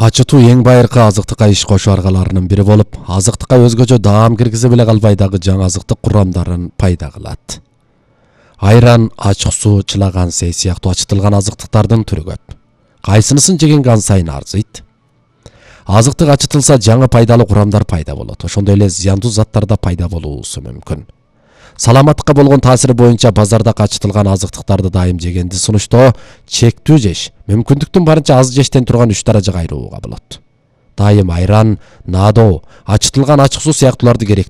Ачытуу эң байыркы азыктыкка иш кошуу аргаларынын бири болуп, азыктыкка өзгөчө даам киргизип эле калбай дагы жаңы азыктык курамдарын пайда кылат. Айран, ачык суу, чылаган сей сыяктуу ачытылган азыктыктардын түрү көп. Кайсынысын жеген ган сайын арзыйт. Азыктык ачытылса жаңы пайдалуу курамдар пайда болот. Ошондой эле зыяндуу заттар да пайда болуусу мүмкүн. Саламаттыкка болгон таасири боюнча базарда ачытылган азыктыктарды дайым жегенди сунуштоо чектүү жеш, мүмкүндүктүн барынча аз жештен турган 3 даражага айырууга болот. Дайым айран, надо, ачытылган ачык суу сыяктууларды керек